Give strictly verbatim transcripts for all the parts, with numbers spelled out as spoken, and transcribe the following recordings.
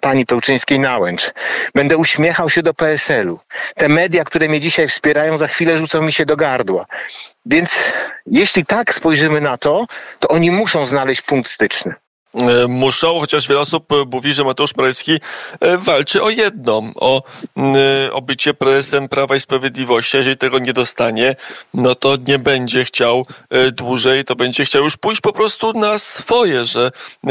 pani Pełczyńskiej-Nałęcz. Będę uśmiechał się do P S L u. Te media, które mnie dzisiaj wspierają, za chwilę rzucą mi się do gardła. Więc jeśli tak spojrzymy na to, to oni muszą znaleźć punkt styczny. Muszą, chociaż wiele osób mówi, że Mateusz Morawiecki walczy o jedno, o, o bycie prezesem Prawa i Sprawiedliwości. Jeżeli tego nie dostanie, no to nie będzie chciał dłużej, to będzie chciał już pójść po prostu na swoje, że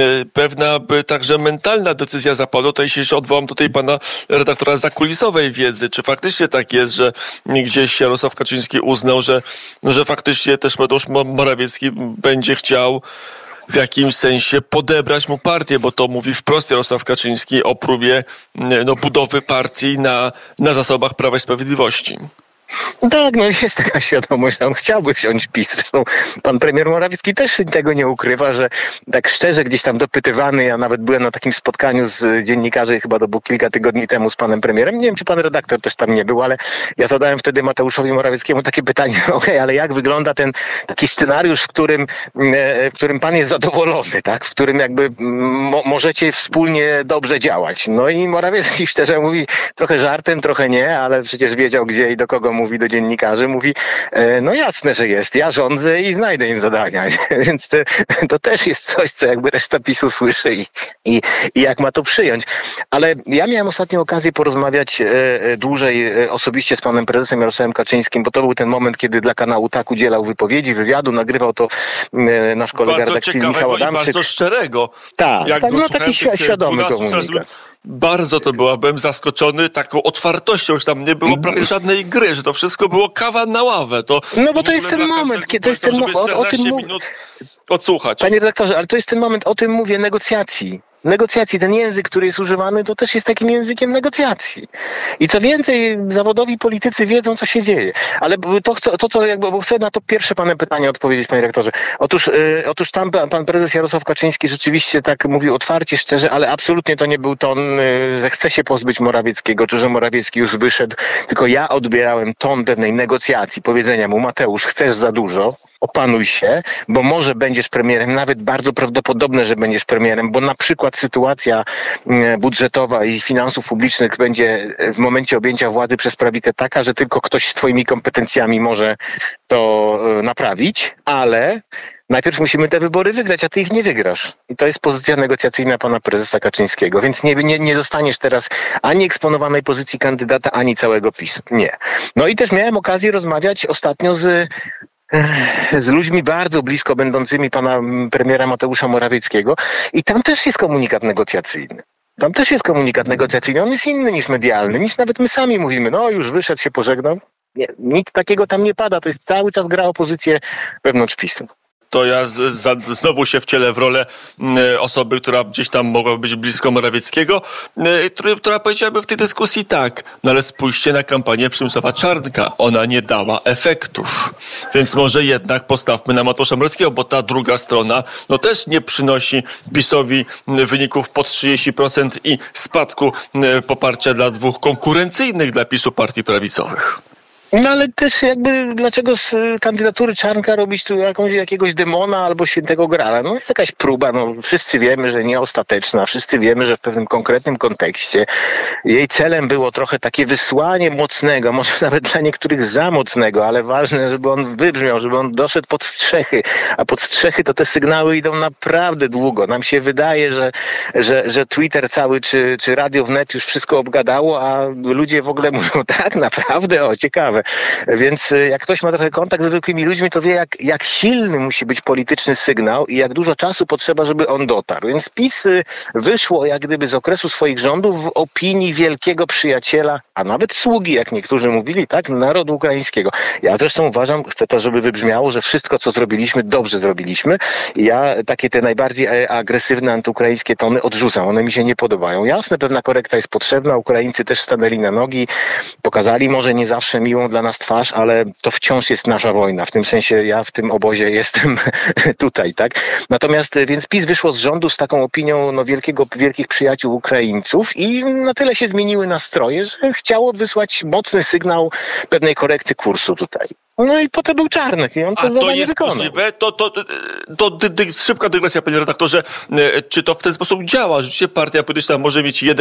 pewna także mentalna decyzja zapadła. Tutaj się odwołam do tej pana redaktora zakulisowej wiedzy. Czy faktycznie tak jest, że gdzieś Jarosław Kaczyński uznał, że, że faktycznie też Mateusz Morawiecki będzie chciał w jakimś sensie podebrać mu partię, bo to mówi wprost Jarosław Kaczyński o próbie no, budowy partii na, na zasobach Prawa i Sprawiedliwości. Tak, no jest taka świadomość, że on chciałby wziąć PiS. Zresztą pan premier Morawiecki też tego nie ukrywa, że tak szczerze gdzieś tam dopytywany, ja nawet byłem na takim spotkaniu z dziennikarzem, chyba to było kilka tygodni temu z panem premierem, nie wiem czy pan redaktor też tam nie był, ale ja zadałem wtedy Mateuszowi Morawieckiemu takie pytanie, okej, okay, ale jak wygląda ten taki scenariusz, w którym, w którym pan jest zadowolony, tak, w którym jakby mo- możecie wspólnie dobrze działać. No i Morawiecki szczerze mówi, trochę żartem, trochę nie, ale przecież wiedział gdzie i do kogo mówi. Mówi do dziennikarzy, mówi, no jasne, że jest, ja rządzę i znajdę im zadania, więc to, to też jest coś, co jakby reszta PiSu słyszy i, i, i jak ma to przyjąć. Ale ja miałem ostatnio okazję porozmawiać e, dłużej e, osobiście z panem prezesem Jarosławem Kaczyńskim, bo to był ten moment, kiedy dla kanału Tak udzielał wypowiedzi, wywiadu, nagrywał to e, nasz kolega bardzo redakcyjny Michał Adamczyk. Bardzo szczerego. Tak, tak no taki świadomy komunikat. Bardzo to była, byłem zaskoczony taką otwartością, że tam nie było prawie żadnej gry, że to wszystko było kawa na ławę. To no bo to jest ten moment, kiedy to jest ten moment, o, o tym mówię. Odsłuchać. Panie redaktorze, ale to jest ten moment, o tym mówię, negocjacji. Negocjacji, ten język, który jest używany, to też jest takim językiem negocjacji. I co więcej, zawodowi politycy wiedzą, co się dzieje. Ale to, to, to co jakby, bo chcę na to pierwsze pane pytanie odpowiedzieć, panie rektorze. Otóż, yy, otóż tam pan prezes Jarosław Kaczyński rzeczywiście tak mówił otwarcie, szczerze, ale absolutnie to nie był ton, yy, że chce się pozbyć Morawieckiego, czy że Morawiecki już wyszedł, tylko ja odbierałem ton pewnej negocjacji, powiedzenia mu, Mateusz, chcesz za dużo, opanuj się, bo może będziesz premierem, nawet bardzo prawdopodobne, że będziesz premierem, bo na przykład sytuacja budżetowa i finansów publicznych będzie w momencie objęcia władzy przez prawicę taka, że tylko ktoś z twoimi kompetencjami może to naprawić, ale najpierw musimy te wybory wygrać, a ty ich nie wygrasz. I to jest pozycja negocjacyjna pana prezesa Kaczyńskiego, więc nie, nie, nie dostaniesz teraz ani eksponowanej pozycji kandydata, ani całego PiSu. Nie. No i też miałem okazję rozmawiać ostatnio z z ludźmi bardzo blisko będącymi pana premiera Mateusza Morawieckiego i tam też jest komunikat negocjacyjny. Tam też jest komunikat negocjacyjny. On jest inny niż medialny, niż nawet my sami mówimy. No już wyszedł, się pożegnał. Nie, nic takiego tam nie pada. To jest cały czas gra opozycję wewnątrz PiSu. To ja z, za, znowu się wcielę w rolę y, osoby, która gdzieś tam mogła być blisko Morawieckiego, y, który, która powiedziałaby w tej dyskusji tak, no ale spójrzcie na kampanię Przemysława Czarnka. Ona nie dała efektów. Więc może jednak postawmy na Mateusza Morawieckiego, bo ta druga strona no też nie przynosi PiS-owi wyników pod trzydzieści procent i spadku y, poparcia dla dwóch konkurencyjnych dla PiS-u partii prawicowych. No ale też jakby dlaczego z kandydatury Czarnka robić tu jakąś, jakiegoś demona albo świętego grala? No jest jakaś próba, no wszyscy wiemy, że nie ostateczna, wszyscy wiemy, że w pewnym konkretnym kontekście jej celem było trochę takie wysłanie mocnego, może nawet dla niektórych za mocnego, ale ważne, żeby on wybrzmiał, żeby on doszedł pod strzechy, a pod strzechy to te sygnały idą naprawdę długo. Nam się wydaje, że, że, że Twitter cały czy, czy Radio Wnet już wszystko obgadało, a ludzie w ogóle mówią tak naprawdę, o ciekawe. Więc jak ktoś ma trochę kontakt z zwykłymi ludźmi, to wie, jak, jak silny musi być polityczny sygnał i jak dużo czasu potrzeba, żeby on dotarł. Więc PiS wyszło jak gdyby z okresu swoich rządów w opinii wielkiego przyjaciela, a nawet sługi, jak niektórzy mówili, tak, narodu ukraińskiego. Ja zresztą uważam, chcę to, żeby wybrzmiało, że wszystko, co zrobiliśmy, dobrze zrobiliśmy. Ja takie te najbardziej agresywne antyukraińskie tony odrzucam. One mi się nie podobają. Jasne, pewna korekta jest potrzebna. Ukraińcy też stanęli na nogi, pokazali może nie zawsze miłą dla nas twarz, ale to wciąż jest nasza wojna. W tym sensie ja w tym obozie jestem tutaj, tak? Natomiast więc PiS wyszło z rządu z taką opinią no, wielkiego, wielkich przyjaciół Ukraińców i na tyle się zmieniły nastroje, że chciało wysłać mocny sygnał pewnej korekty kursu tutaj. No i potem był Czarnek i on to A to jest wykonał. możliwe? To, to, to, to dy, dy, szybka dygresja, panie redaktorze. Czy to w ten sposób działa? Rzeczywiście partia polityczna może mieć jeden